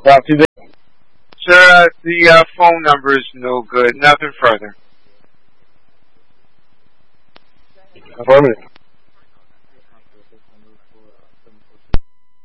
Copy that. Sir, the phone number is no good. Nothing further. Affirmative.